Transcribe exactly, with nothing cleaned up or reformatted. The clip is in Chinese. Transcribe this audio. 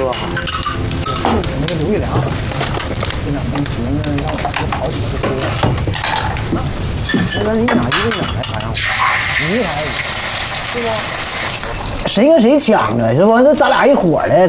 是吧？ 那个刘玉良，这两天请人让我去好几次车了。那咱一哪一个哪来打上我？你还是不？谁跟谁抢啊？是不？那咱俩一伙的。